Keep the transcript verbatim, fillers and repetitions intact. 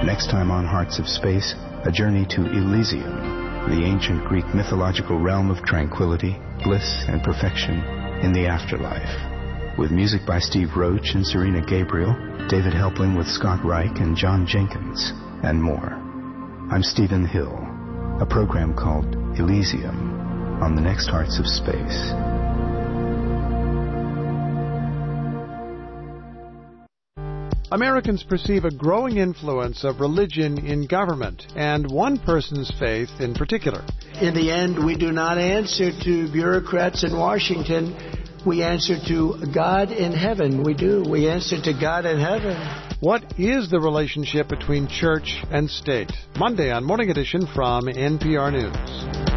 Next time on Hearts of Space, a journey to Elysium, the ancient Greek mythological realm of tranquility, bliss, and perfection in the afterlife. With music by Steve Roach and Serena Gabriel, David Helpling with Scott Reich and John Jenkins, and more. I'm Stephen Hill, a program called Elysium on the next Hearts of Space. Americans perceive a growing influence of religion in government, and one person's faith in particular. In the end, we do not answer to bureaucrats in Washington. We answer to God in heaven. We do. We answer to God in heaven. What is the relationship between church and state? Monday on Morning Edition from N P R News.